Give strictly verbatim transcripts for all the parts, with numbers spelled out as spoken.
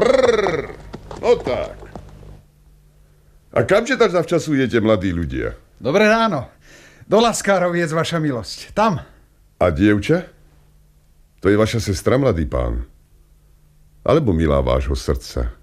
Brrr. No tak. A kamže tak zavčasujete, mladí ľudia? Dobré ráno. Do Laskároviec, vaša milosť. Tam. A dievča? To je vaša sestra, mladý pán? Alebo milá vášho srdca?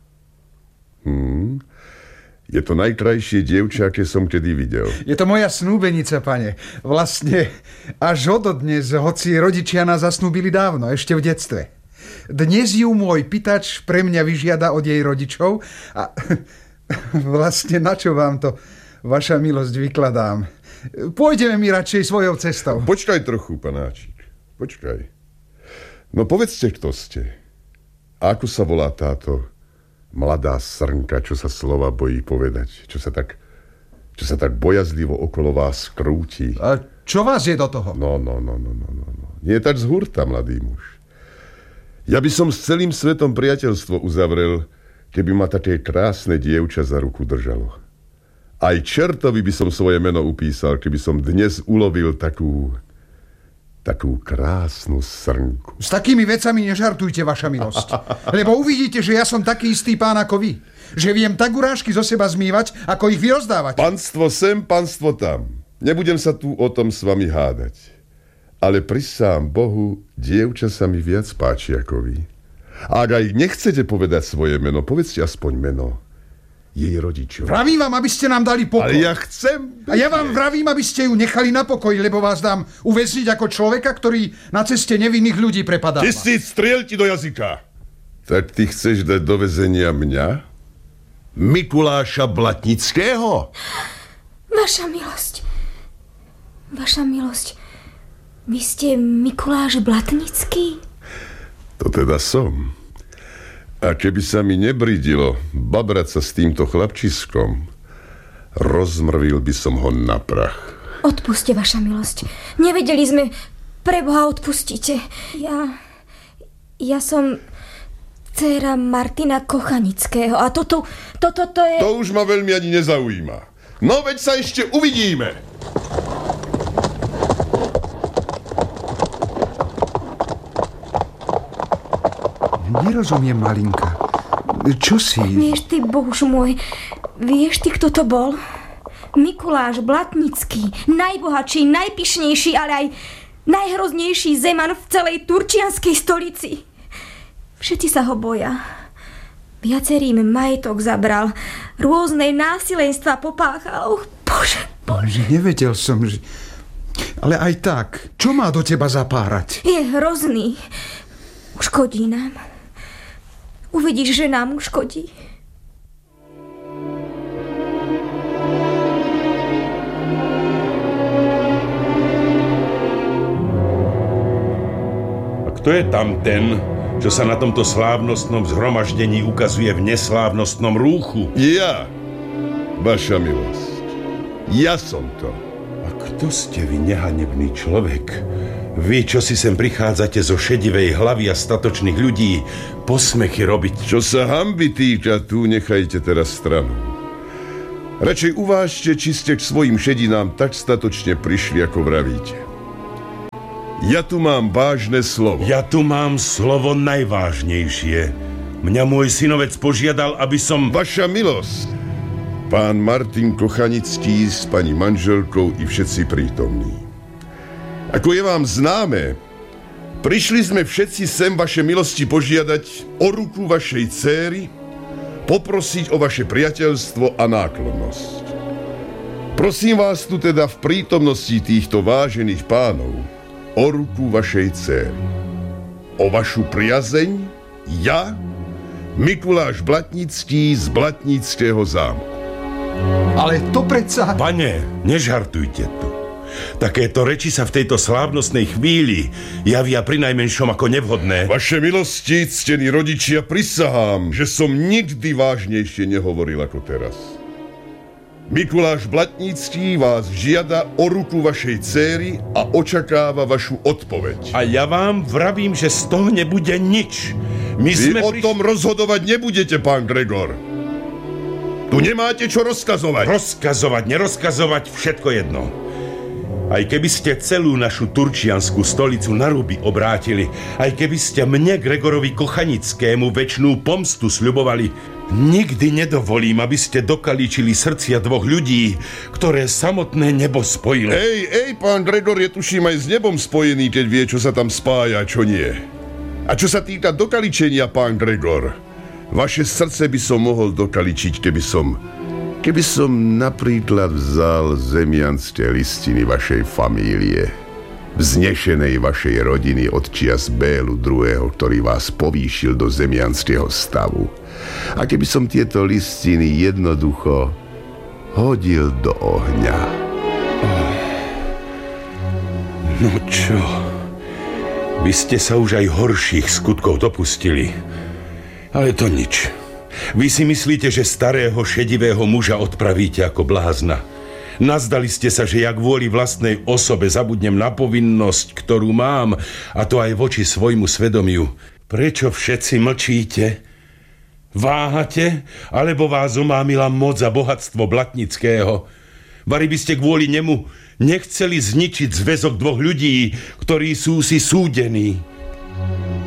Hm... Je to najkrajšie dievča, aké som kedy videl. Je to moja snúbenica, pane. Vlastne až ododnes, hoci rodičia nás zasnúbili dávno, ešte v detstve. Dnes ju môj pýtač pre mňa vyžiada od jej rodičov a vlastne na čo vám to, vaša milosť, vykladám. Pôjdeme mi radšej svojou cestou. Počkaj trochu, panáčik. Počkaj. No povedzte, kto ste. A ako sa volá táto mladá srnka, čo sa slova bojí povedať, čo sa tak, čo sa tak bojazlivo okolo vás krúti. A čo vás je do toho? No, no, no, no, no, no. Nie tak z hurta, mladý muž. Ja by som s celým svetom priateľstvo uzavrel, keby ma také krásne dievča za ruku držalo. Aj čertovi by som svoje meno upísal, keby som dnes ulovil takú... takú krásnu srnku. S takými vecami nežartujte, vaša milosť. Lebo uvidíte, že ja som taký istý pán ako vy. Že viem tak urážky zo seba zmývať, ako ich vy rozdávate. Panstvo sem, panstvo tam. Nebudem sa tu o tom s vami hádať. Ale prisám Bohu, dievča sa mi viac páči ako vy. A ak aj nechcete povedať svoje meno, povedzte aspoň meno jej rodičov. Vravím vám, aby ste nám dali pokoj. Ale ja chcem... A ja vám vravím, aby ste ju nechali na pokoj, lebo vás dám uväzniť ako človeka, ktorý na ceste nevinných ľudí prepadáva. Tisíc striel ti do jazyka. Tak ty chceš dať do väzenia mňa? Mikuláša Blatnického? Vaša milosť. Vaša milosť. Vy ste Mikuláš Blatnický? To teda som. A keby sa mi nebridilo babrať sa s týmto chlapčiskom, rozmrvil by som ho na prach. Odpuste, vaša milosť. Nevedeli sme, preboha odpustite. Ja... Ja som dcéra Martina Kochanického a toto... Toto to je... To už ma veľmi ani nezaujíma. No veď sa ešte uvidíme. Nerozumiem, malinka. Čo si... Vieš ty, bohuž môj, vieš ty, kto to bol? Mikuláš Blatnický, najbohatší, najpyšnejší, ale aj najhroznejší zeman v celej turčianskej stolici. Všetci sa ho boja. Viacerým majetok zabral, rôzne násilenstvá popáchal. Oh, bože, bože. Nevedel som, že... Ale aj tak, čo má do teba zapárať? Je hrozný. Škodí nám. Uvidíš, že nám uškodí. A kto je tam ten, čo sa na tomto slávnostnom zhromaždení ukazuje v neslávnostnom rúchu? Ja, vaša milosť. Ja som to. A kto ste vy, nehanebný človek? Vy, čo si sem prichádzate zo šedivej hlavy a statočných ľudí, posmechy robiť. Čo sa hanby týka, tu nechajte teraz stranu. Radšej uvážte, či ste k svojim šedinám tak statočne prišli, ako vravíte. Ja tu mám vážne slovo. Ja tu mám slovo najvážnejšie. Mňa môj synovec požiadal, aby som... Vaša milosť, pán Martin Kochanický s pani manželkou i všetci prítomní. Ako je vám známe, prišli sme všetci sem vaše milosti požiadať o ruku vašej dcéry, poprosiť o vaše priateľstvo a náklonnosť. Prosím vás tu teda v prítomnosti týchto vážených pánov o ruku vašej dcéry. O vašu priazeň ja, Mikuláš Blatnický z Blatnického zámku. Ale to predsa... Pane, nežartujte tu. Takéto reči sa v tejto slávnostnej chvíli javia prinajmenšom ako nevhodné. Vaše milosti, ctení rodičia, prisahám, že som nikdy vážnejšie nehovoril ako teraz. Mikuláš Blatnický vás žiada o ruku vašej dcéry a očakáva vašu odpoveď. A ja vám vravím, že z toho nebude nič. My Vy sme o priš... tom rozhodovať nebudete, pán Gregor. Tu nemáte čo rozkazovať. Rozkazovať, nerozkazovať, všetko jedno. Aj keby ste celú našu turčiansku stolicu na ruby obrátili, aj keby ste mne, Gregorovi Kochanickému, večnú pomstu sľubovali, nikdy nedovolím, aby ste dokaličili srdcia dvoch ľudí, ktoré samotné nebo spojilo. Ej, ej, pán Gregor je tuším aj s nebom spojený, keď vie, čo sa tam spája, čo nie. A čo sa týka dokaličenia, pán Gregor, vaše srdce by som mohol dokaličiť, keby som... Keby som napríklad vzal zemianské listiny vašej famílie, vznešenej vašej rodiny od čias Bélu druhého., ktorý vás povýšil do zemianského stavu. A keby som tieto listiny jednoducho hodil do ohňa. No čo? Vy ste sa už aj horších skutkov dopustili. Ale to nič. Vy si myslíte, že starého šedivého muža odpravíte ako blázna. Nazdali ste sa, že ja kvôli vlastnej osobe zabudnem na povinnosť, ktorú mám, a to aj voči svojmu svedomiu. Prečo všetci mlčíte? Váhate? Alebo vás omámila moc a bohatstvo Blatnického? Vari by ste kvôli nemu nechceli zničiť zväzok dvoch ľudí, ktorí sú si súdení.